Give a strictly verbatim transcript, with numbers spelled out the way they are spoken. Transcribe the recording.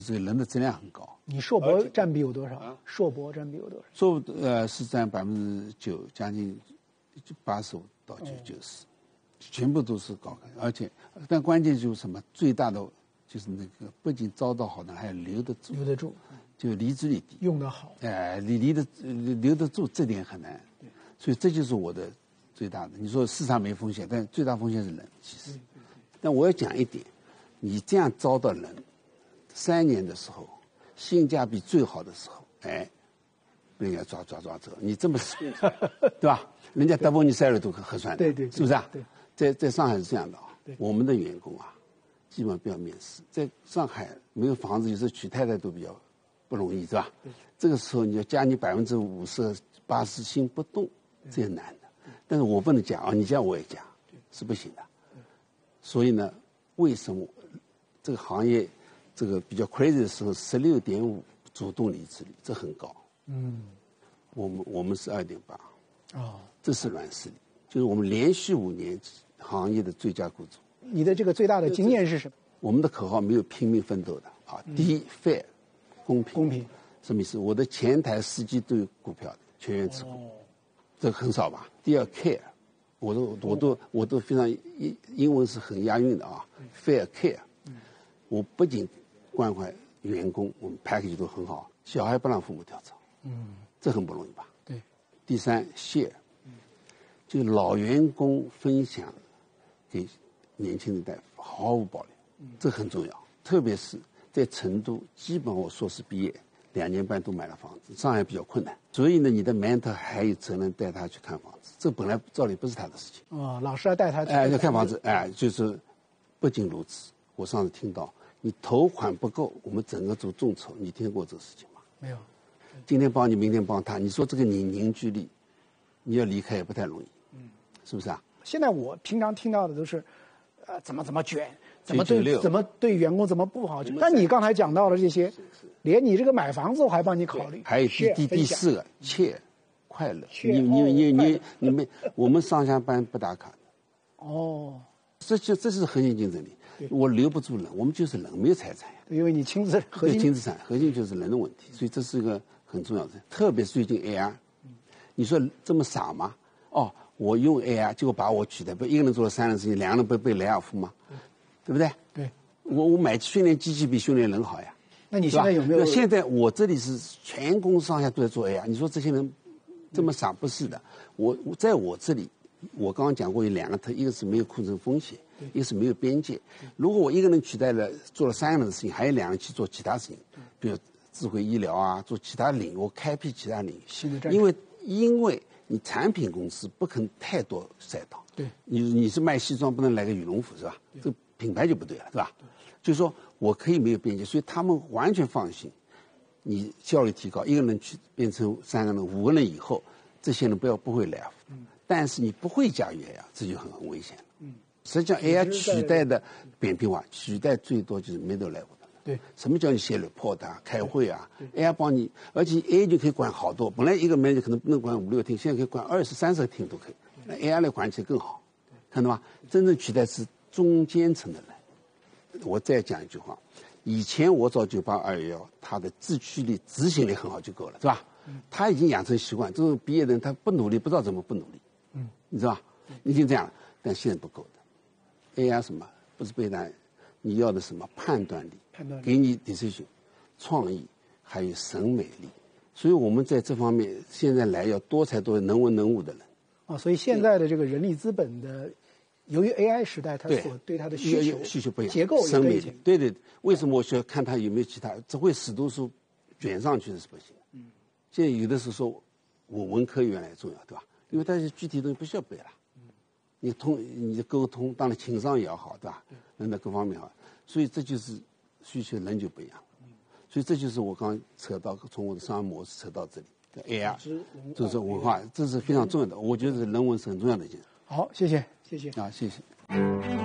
这个人的质量很高。 你硕博占比有多少？啊、硕博占比有多少？ 硕博呃是占百分之九，将近八十五到九九十，全部都是高科，而且但关键就是什么？最大的就是那个不仅招到好的，还要留得住。 留得住， 就离职率低， 用得好。 哎、呃，离离得留得住，这点很难。对，所以这就是我的最大的。你说市场没风险，但最大风险是人，其实。但我要讲一点，你这样招到人，三年的时候，性价比最好的时候，哎，被人家抓抓抓走。你这么对吧？人家 double 你 salary 都核算的， 对对， 是不是啊？ 对， 在在上海是这样的啊。我们的员工啊，基本不要面试。在上海没有房子，有时候娶太太都比较不容易，是吧？这个时候你要加你百分之五十、八十薪不动，这也难的。但是我不能讲啊，你讲我也讲，是不行的。所以呢，为什么这个行业这个比较 crazy 的时候，十六点五主动离职率，这很高。嗯，我们我们是二点八，哦，这是软实力，就是我们连续五年行业的最佳雇主。 你的这个最大的经验是什么？ 我们的口号没有拼命奋斗的啊，第一 fair 公平， 公平什么意思？我的前台司机都有股票的，全员持股，哦、这个很少吧？第二 care。我都我都我都非常英英文是很押韵的啊 ，fair care。我不仅关怀员工，我们 package 都很好，小孩不让父母跳槽，嗯，这很不容易吧？ 对。 第三 share， 就老员工分享给年轻一代毫无保留，这很重要。特别是在成都，基本我硕士毕业两年半都买了房子，上海比较困难，所以呢，你的 mentor 还有责任带他去看房子，这本来照理不是他的事情。 哦，老师要带他去哎，要看房子，哎，就是不仅如此。我上次听到你头款不够，我们整个做众筹，你听过这个事情吗？ 没有。 今天帮你，明天帮他，你说这个凝凝聚力，你要离开也不太容易，嗯，是不是啊？ 现在我平常听到的都是，呃，怎么怎么卷。怎么对怎么对员工怎么不好？但你刚才讲到了这些，连你这个买房子我还帮你考虑。 还有第第第四个，切快乐。你你你你你们我们上下班不打卡的。 哦， 这就这是核心竞争力。我留不住人，我们就是人，没有财产呀。 因为你亲自核心亲资产，核心就是人的问题，所以这是一个很重要的。特别是最近 A I， 你说这么傻吗？哦，我用 A I 结果把我取代，不一个人做了三样事情，两个人不被雷尔夫吗？对不对？ 对， 我我买训练机器比训练人好呀。 那你现在有没有？ 现在我这里是全公司上下都在做 A I， 你说这些人这么傻？不是的，我我在我这里，我刚刚讲过有两个特，一个是没有库存风险，一个是没有边界。如果我一个人取代了做了三样的事情，还有两个人去做其他事情，比如智慧医疗啊，做其他领域，我开辟其他领域。因为因为你产品公司不肯太多赛道。 对， 你你是卖西装，不能来个羽绒服是吧？这品牌就不对了，是吧？就是说我可以没有边界，所以他们完全放心。你效率提高，一个人去变成三个人、五个人以后，这些人不要不会来啊。嗯。但是你不会驾驭 A I， 这就很很危险了。嗯。实际上 A I 取代的扁平化，取代最多就是 middle level 的。 对。 什么叫你写 report 啊、开会啊 ？A I 帮你，而且 A I 就可以管好多。本来一个 manager 可能不能管五六个 team， 现在可以管二十三十个 team 都可以。那 A I 来管起来更好，看到吗？真正取代是中间层的人。我再讲一句话，以前我找九八二幺幺，他的自驱力、执行力很好就够了，是吧？他已经养成习惯，这种毕业的人他不努力，不知道怎么不努力，嗯，你知道吧？已经这样了，但现在不够的。A I 什么？不是背单，你要的什么？判断力， 判断力， 给你 decision， 创意，还有审美力。所以我们在这方面现在来要多才多艺、能文能武的人。 啊，所以现在的这个人力资本的，由于 A I 时代，它所对它的需求需求不一样， 结构审美力，对对。为什么我需要看它有没有其他？只会死读书卷上去的是不行。嗯。现在有的时候说，我文科原来重要，对吧？因为它是具体东西不需要背了。嗯。你通，你的沟通，当然情商也要好，对吧？人的各方面好，所以这就是需求，人就不一样。嗯。所以这就是我刚扯到从我的商业模式扯到这里。A I， 这是文化，这是非常重要的。我觉得人文是很重要的一件事。 好，谢谢，谢谢啊，谢谢。